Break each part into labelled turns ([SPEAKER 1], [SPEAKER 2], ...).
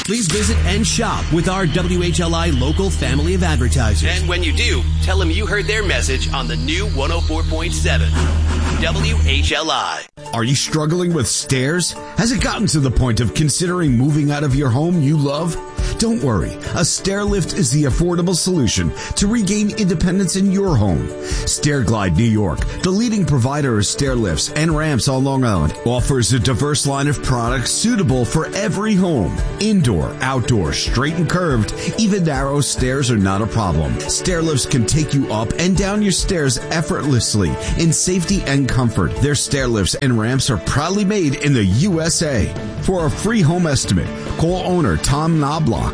[SPEAKER 1] please visit and shop with our WHLI local family of advertisers. And when you do, tell them you heard their message on the new 104.7 WHLI.
[SPEAKER 2] Are you struggling with stairs? Has it gotten to the point of considering moving out of your home you love? Don't worry. A stair lift is the affordable solution to regain independence in your home. Stairglide New York, the leading provider of stair lifts and ramps on Long Island, offers a diverse line of products suitable for every home. Indoor, outdoor, straight and curved, even narrow stairs are not a problem. Stair lifts can take you up and down your stairs effortlessly in safety and comfort. Their stair lifts and ramps are proudly made in the USA. For a free home estimate, call owner Tom Knobloch,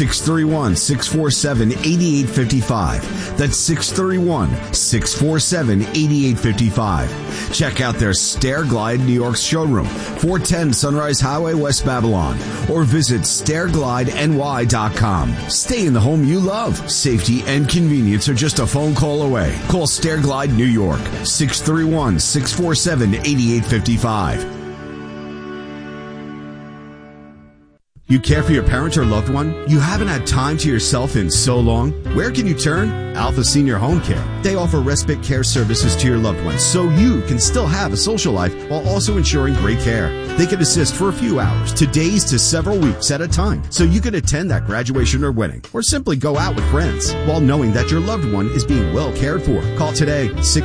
[SPEAKER 2] 631-647-8855. That's 631-647-8855. Check out their Stairglide New York showroom, 410 Sunrise Highway, West Babylon, or visit stairglideny.com. Stay in the home you love. Safety and convenience are just a phone call away. Call Stairglide New York, 631-647-8855. You care for your parent or loved one? You haven't had time to yourself in so long? Where can you turn? Alpha Senior Home Care. They offer respite care services to your loved ones so you can still have a social life while also ensuring great care. They can assist for a few hours to days to several weeks at a time so you can attend that graduation or wedding or simply go out with friends while knowing that your loved one is being well cared for. Call today,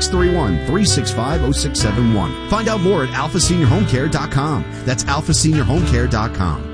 [SPEAKER 2] 631-365-0671. Find out more at alphaseniorhomecare.com. That's alphaseniorhomecare.com.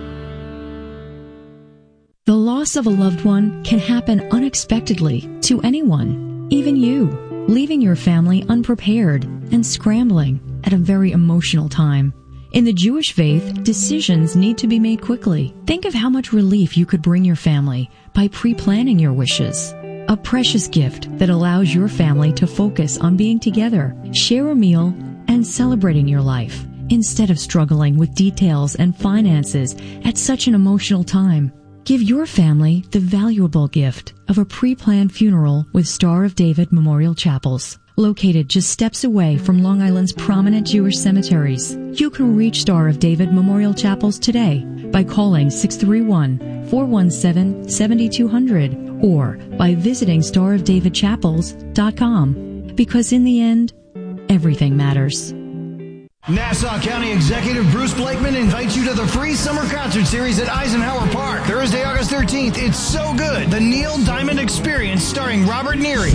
[SPEAKER 3] The loss of a loved one can happen unexpectedly to anyone, even you, leaving your family unprepared and scrambling at a very emotional time. In the Jewish faith, decisions need to be made quickly. Think of how much relief you could bring your family by pre-planning your wishes. A precious gift that allows your family to focus on being together, share a meal, and celebrating your life, instead of struggling with details and finances at such an emotional time. Give your family the valuable gift of a pre-planned funeral with Star of David Memorial Chapels. Located just steps away from Long Island's prominent Jewish cemeteries. You can reach Star of David Memorial Chapels today by calling 631-417-7200 or by visiting starofdavidchapels.com. Because in the end, everything matters.
[SPEAKER 4] Nassau County Executive Bruce Blakeman invites you to the free summer concert series at Eisenhower Park. Thursday, August 13th, It's So Good, the Neil Diamond Experience starring Robert Neary.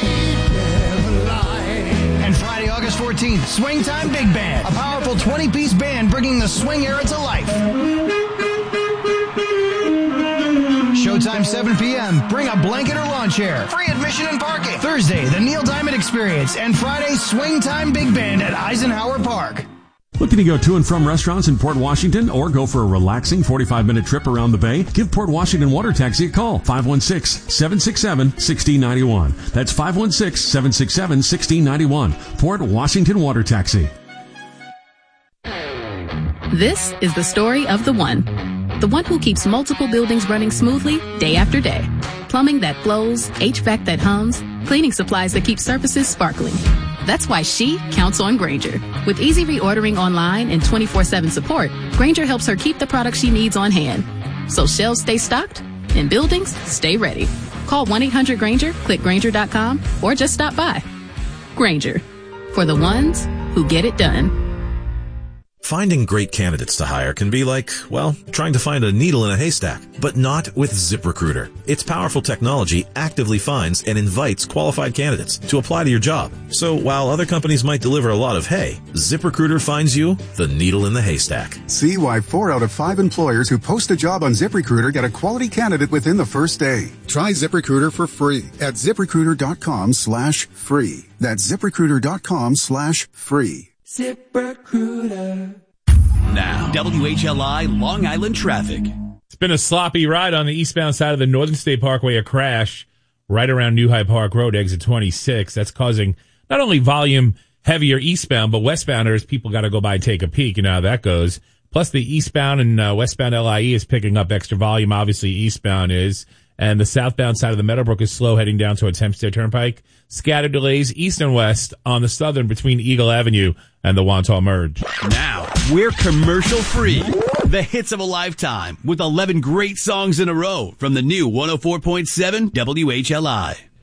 [SPEAKER 4] And Friday, August 14th, Swing Time Big Band, a powerful 20-piece band bringing the swing era to life. Showtime 7 p.m. Bring a blanket or lawn chair. Free admission and parking. Thursday, the Neil Diamond Experience. And Friday, Swing Time Big Band at Eisenhower Park.
[SPEAKER 5] Looking to go to and from restaurants in Port Washington or go for a relaxing 45-minute trip around the bay? Give Port Washington Water Taxi a call. 516-767-1691. That's 516-767-1691. Port Washington Water Taxi.
[SPEAKER 6] This is the story of the one. The one who keeps multiple buildings running smoothly day after day. Plumbing that flows, HVAC that hums, cleaning supplies that keep surfaces sparkling. That's why she counts on Grainger. With easy reordering online and 24/7 support, Grainger helps her keep the products she needs on hand. So shelves stay stocked and buildings stay ready. Call 1-800-GRAINGER, click Grainger.com, or just stop by. Grainger, for the ones who get it done.
[SPEAKER 7] Finding great candidates to hire can be like, well, trying to find a needle in a haystack, but not with ZipRecruiter. Its powerful technology actively finds and invites qualified candidates to apply to your job. So while other companies might deliver a lot of hay, ZipRecruiter finds you the needle in the haystack.
[SPEAKER 8] See why 4 out of 5 employers who post a job on ZipRecruiter get a quality candidate within the first day. Try ZipRecruiter for free at ZipRecruiter.com/free. That's ZipRecruiter.com/free.
[SPEAKER 1] ZipRecruiter. Now, WHLI Long Island traffic.
[SPEAKER 9] It's been a sloppy ride on the eastbound side of the Northern State Parkway. A crash right around New Hyde Park Road, exit 26. That's causing not only volume heavier eastbound, but westbounders, people got to go by and take a peek. You know how that goes. Plus, the eastbound and westbound LIE is picking up extra volume. Obviously, eastbound is. And the southbound side of the Meadowbrook is slow heading down towards Hempstead Turnpike. Scattered delays east and west on the southern between Eagle Avenue and the Wantagh Merge.
[SPEAKER 1] Now, we're commercial free. the hits of a lifetime with 11 great songs in a row from the new 104.7 WHLI.